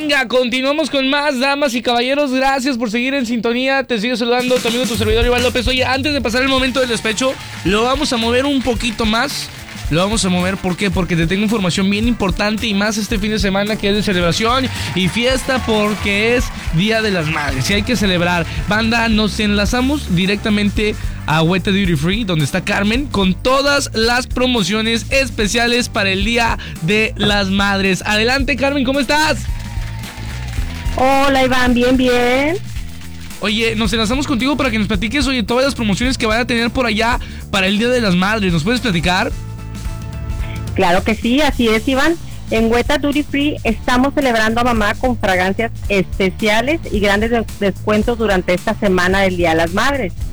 Venga, continuamos con más, damas y caballeros. Gracias por seguir en sintonía. Te sigo saludando tu amigo, tu servidor Iván López. Oye, antes de pasar el momento del despecho, lo vamos a mover un poquito más. Lo vamos a mover, ¿por qué? Porque te tengo información bien importante y más este fin de semana que es de celebración y fiesta porque es Día de las Madres y hay que celebrar. Banda, nos enlazamos directamente a Weta Duty Free, donde está Carmen, con todas las promociones especiales para el Día de las Madres. Adelante, Carmen, ¿cómo estás? Hola, Iván, bien. Oye, nos enlazamos contigo para que nos platiques, oye, todas las promociones que van a tener por allá para el Día de las Madres. ¿Nos puedes platicar? Claro que sí, así es, Iván. En Weta Duty Free estamos celebrando a mamá con fragancias especiales y grandes descuentos durante esta semana del Día de las Madres.